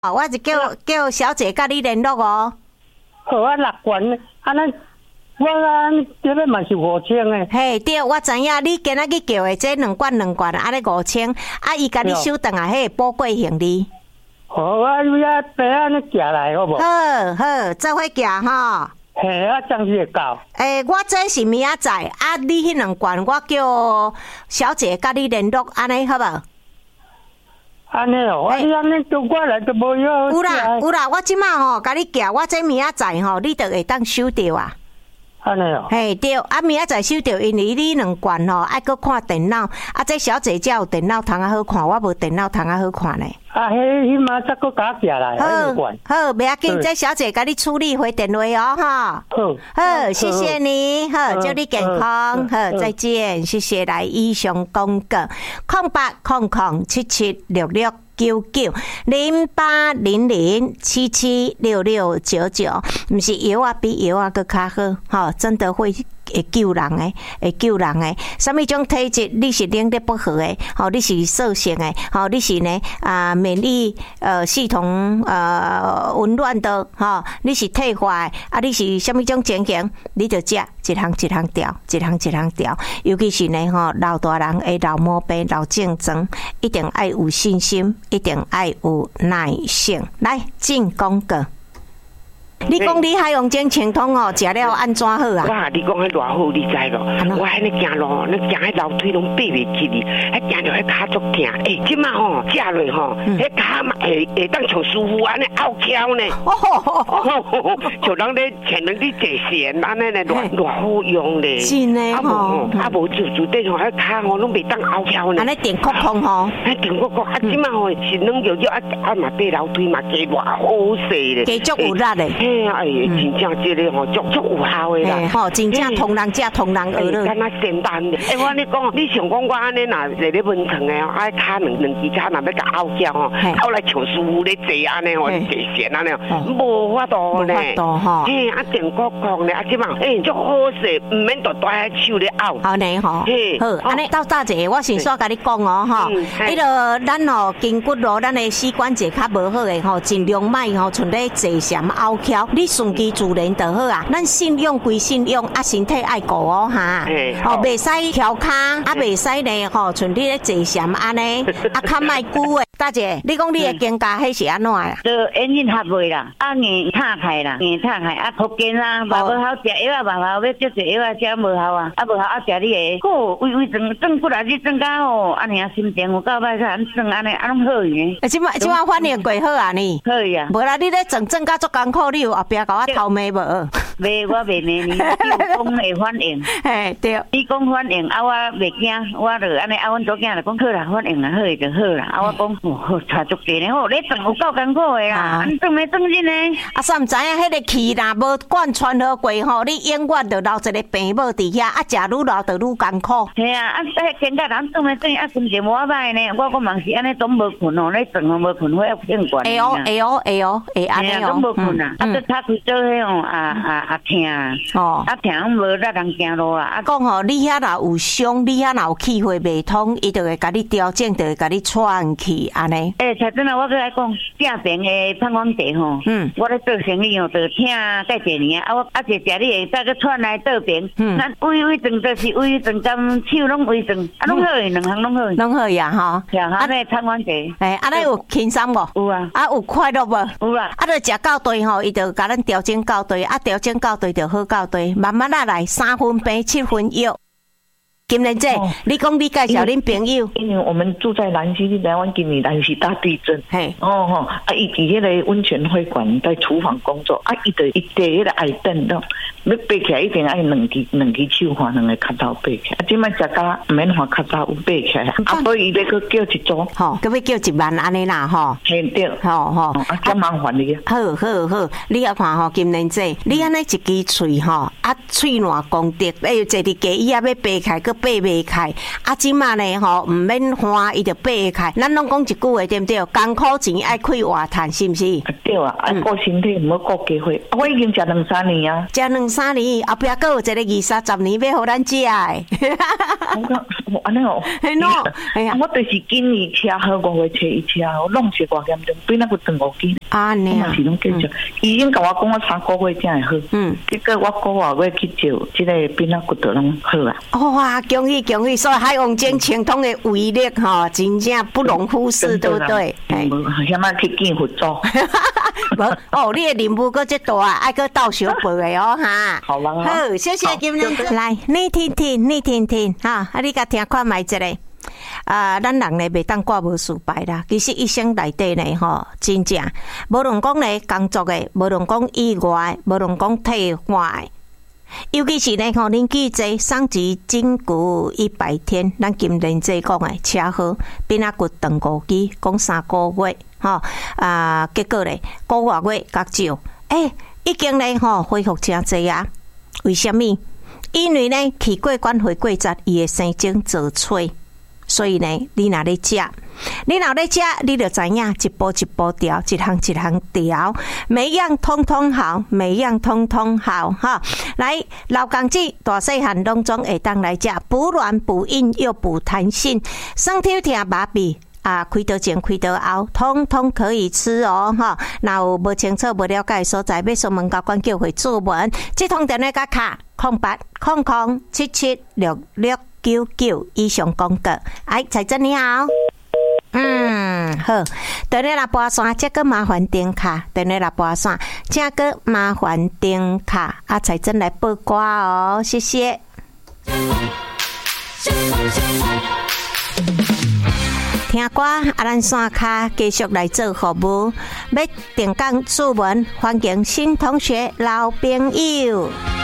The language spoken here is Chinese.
我是叫小姐甲你联络哦。 好啊，6罐，安尼我这边嘛是5000诶。 嘿，对，我知影你今仔日叫的这2罐，安尼5000，啊，伊甲你收顿啊，迄宝贵行李。 好啊，你啊，白安尼寄来好无？ 好，做伙寄吼。 嘿，啊，这样子会够。 我这是明仔载，啊，你迄2罐我叫小姐甲你联络，安尼好无？ 安尼哦，你安尼叫我来就无要。 有啦，我即马吼甲你寄，我这明仔载吼，你就会当收到啊。 安尼哦。 嘿，对，啊，明仔载收到，因为你2罐吼爱搁看电脑，啊，这小姐才有电脑通好看，我无电脑通好看呢。 啊，迄马再搁加寄来，2罐。 好，袂要紧，这小姐甲你处理回电话哦，哈。好，谢谢你，好，祝你健康，好，再见，谢谢来以上广告，0800776699，0800776699，毋是药啊，比药啊搁较好，吼，真的会救人诶，会救人诶。什么种体质？你是免疫不好诶，吼，你是瘦性诶，吼，你是呢免疫系统紊乱的，吼，你是退化诶，啊，你是什么种情形？你就食一项调，尤其是呢吼，老大人会老毛病、老症状，一定爱有信心，一定爱有耐性。来进广告。你讲你海洋精清通哦，食了安怎好啊？ 哇！你讲迄偌好，你知咯？我安尼行路，你行迄楼梯拢爬袂起哩，还行着迄骹足疼。即马吼食落吼，迄骹嘛会当像舒服安尼拗翘呢。像人咧前两日坐线安尼咧，偌好用咧。 真诶吼， 啊无自底吼，迄骹吼拢袂当拗翘呢。 安尼电扣扣吼， 电扣扣啊！即马吼是软摇摇啊嘛爬楼梯嘛加偌好势咧， 加足有力咧。 真正这个吼足有效的啦， 吼，真正同人食同人学了。 敢若仙丹的。我你讲，你想讲我安尼若坐咧温床的吼，啊骹两支骹若要甲拗翘吼，拗来像舒服咧坐安尼吼，坐线安尼吼，无法度咧。无法度吼。嘿，啊电扣扣咧，啊即嘛，足好势，毋免大大手咧拗。 好呢吼。好，安尼到大姐，我先煞甲你讲哦吼，迄个咱吼筋骨咯，咱的膝关节较无好的吼，尽量莫吼像咧坐禅拗翘。你顺其自然就好啊！咱信用归信用，啊身体爱顾哦哈。哦，袂使翘骹，啊袂使呢吼，像你咧坐禅安尼，啊较莫久诶。大姐，你讲你的肩胛迄是安怎啊？ 就眼睛合袂啦，啊硬塌开啦，啊头肩啊，嘛无好食药啊，嘛要接着药啊，食无效啊，啊无效啊食你个，个胃转过来，你转到吼，安尼啊心情有够歹势，安转安尼啊拢好去。 即摆反应过好啊你？ 可以啊。 无啦，你咧转到足艰苦，你有后壁甲我偷骂无？ 袂，我袂骂你，讲会反应。 嘿，对。 你讲反应，啊我袂惊，我就安尼啊，阮祖囝就讲好啦，反应啦，好就好啦。啊我讲好，差足济咧，好，你转有够艰苦的啦，你转没转进呢？啊， 煞毋知影迄个气若无贯穿好过吼，你永远就留一个病母伫遐，啊，食愈老就愈艰苦。 系啊，啊，迄肩胛人转没转，啊，心情无歹呢。我讲嘛是安尼，总无困哦，你转哦无困，我要变惯。 会安尼哦。 总无困啊，啊，都擦开做迄种疼哦，啊疼拢无力人行路啦。啊， 讲吼，你遐若有伤，你遐若有气血未通，伊就会甲你调整，就会甲你喘气安尼。 才真啊，我搁来讲正平的膀胱茶吼，我咧做生意吼，就听介济年啊，我啊就食你个，再搁喘来倒平，咱胃肠就是胃肠甘手拢胃肠，啊拢好，两项拢好， 拢好呀吼。 安尼膀胱茶， 安尼有轻松无？ 有啊， 啊有快乐无？ 有啦， 啊，着食到对吼，伊就甲咱调整到对，啊调整到对就好到对，慢慢啊来，3分病7分药。金莲姐，你讲你介绍恁朋友， 因为我们住在南溪，台湾今年南溪大地震， 嘿， 伊伫迄个温泉会馆在厨房工作，伊伫迄个矮凳咯，要爬起来一定爱两只手换两个脚头爬起来，即摆食到毋免换脚头爬起来，所以伊要搁叫一组， 搁要叫1万安尼啦，吼， 嘿对，较麻烦你。 好，你啊看吼，金莲姐，你安尼一支喙吼，啊喙烂功德，坐伫架椅啊要爬起来，搁爬袂开，啊，即马呢吼，毋免花，伊就爬会开。咱拢讲一句话对毋对？艰苦钱爱开活赚，是毋是？ 对啊，爱顾身体，毋好顾家伙。我已经食2-3年啊。 食2-3 2-3年，后壁还有一个20-30年要互咱食诶。 我讲安尼哦， 嘿喏，哎呀， 我就是今年车好，5月车伊车好，拢是偌严重，比那个长5斤。 啊，你啊，是拢继续。伊已经甲我讲，我3个月才会好。结果我9月去照，即个比那骨头拢好啊。 哇，恭喜恭喜！所以海王精清通的威力吼，真正不容忽视，对不对？ 险啊去见佛祖。 无哦，你的任务搁这大啊，爱搁倒小辈的哦哈。 好啦， 好，谢谢金人。来，你听听哈，啊，你甲听看卖一个。咱人咧袂当挂无事败啦，其实一生内底呢吼，真正无论讲咧工作诶，无论讲意外，无论讲替换诶，尤其是呢吼，年纪济，丧及筋骨100天，咱金莲姐讲诶，车好变啊骨长5支，讲3个月吼结果咧9个月较少，已经咧吼恢复真济啊。为什么？因为呢气过管回过节，伊会生精做脆。所以呢，你若咧食，你就知影一步一步调，一项一项调，每样通通好，每样通通好哈。来，老公子大细汉拢总会当来食，补软补硬又补弹性，酸痛痛麻痹。开刀前、开刀后，通通可以吃哦，哈！若有无清楚、无了解的所在，要询问甲管教会主文，这通电话甲卡0800776699以上讲过。彩珍你好。好，电话若拨线，这个麻烦电卡，电话若拨线，这个麻烦电卡，彩珍来报歌哦，谢谢。听歌咱线卡继续来做服务，要定岗注文，欢迎新同学、老朋友。